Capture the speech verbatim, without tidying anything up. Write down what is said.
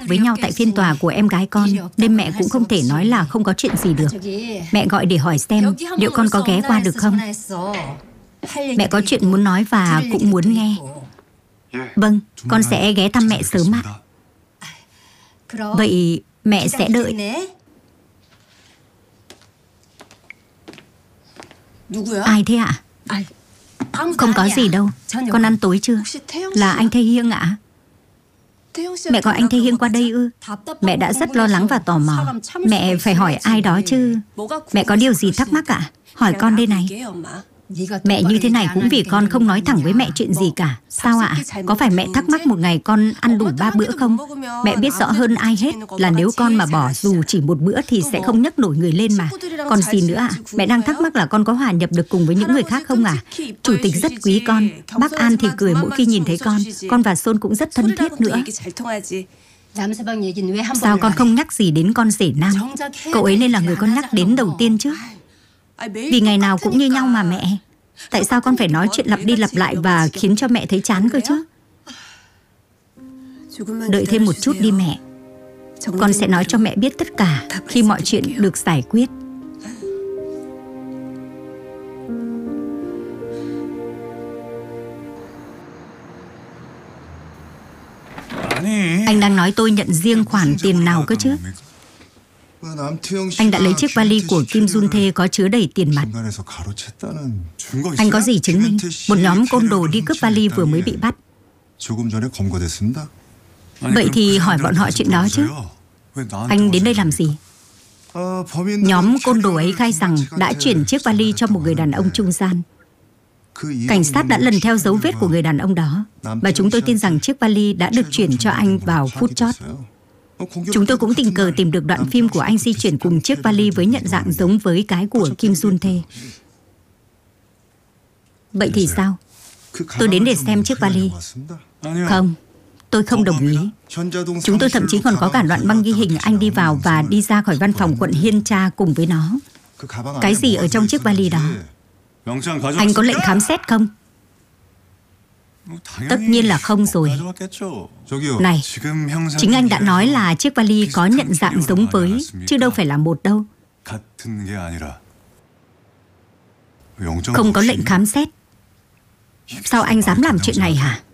với nhau tại phiên tòa của em gái con, nên mẹ cũng không thể nói là không có chuyện gì được. Mẹ gọi để hỏi xem liệu con có ghé qua được không. Mẹ có chuyện muốn nói và cũng muốn nghe. Vâng, con sẽ ghé thăm mẹ sớm ạ. Vậy mẹ sẽ đợi. Ai thế ạ? Không có gì đâu. Con ăn tối chưa? Là anh Thê Hiêng ạ? Mẹ gọi anh Thê Hiêng qua đây ư? Mẹ đã rất lo lắng và tò mò. Mẹ phải hỏi ai đó chứ. Mẹ có điều gì thắc mắc ạ? Hỏi con đây này. Mẹ như thế này cũng vì con không nói thẳng với mẹ chuyện gì cả. Sao ạ? Có phải mẹ thắc mắc một ngày con ăn đủ ba bữa không? Mẹ biết rõ hơn ai hết là nếu con mà bỏ dù chỉ một bữa thì sẽ không nhấc nổi người lên mà. Còn gì nữa ạ? Mẹ đang thắc mắc là con có hòa nhập được cùng với những người khác không à? Chủ tịch rất quý con. Bác An thì cười mỗi khi nhìn thấy con. Con và Son cũng rất thân thiết nữa. Sao con không nhắc gì đến con rể Nam? Cậu ấy nên là người con nhắc đến đầu tiên chứ. Vì ngày nào cũng như nhau mà mẹ. Tại sao con phải nói chuyện lặp đi lặp lại và khiến cho mẹ thấy chán cơ chứ? Đợi thêm một chút đi mẹ. Con sẽ nói cho mẹ biết tất cả khi mọi chuyện được giải quyết. Anh đang nói tôi nhận riêng khoản tiền nào cơ chứ? Anh đã lấy chiếc vali của Kim Jun Tae có chứa đầy tiền mặt. Anh có gì chứng minh? Một nhóm côn đồ đi cướp vali vừa mới bị bắt. Vậy thì hỏi bọn họ chuyện đó chứ. Anh đến đây làm gì? Nhóm côn đồ ấy khai rằng đã chuyển chiếc vali cho một người đàn ông trung gian. Cảnh sát đã lần theo dấu vết của người đàn ông đó, và chúng tôi tin rằng chiếc vali đã được chuyển cho anh vào phút chót. Chúng tôi cũng tình cờ tìm được đoạn phim của anh di chuyển cùng chiếc vali với nhận dạng giống với cái của Kim Jun Tae. Vậy thì sao? Tôi đến để xem chiếc vali. Không, tôi không đồng ý. Chúng tôi thậm chí còn có cả đoạn băng ghi hình anh đi vào và đi ra khỏi văn phòng quận Hiên Cha cùng với nó. Cái gì ở trong chiếc vali đó? Anh có lệnh khám xét không? Tất nhiên là không rồi. Này, chính anh đã nói là chiếc vali có nhận dạng giống với, chứ đâu phải là một đâu. Không có lệnh khám xét. Sao anh dám làm chuyện này hả?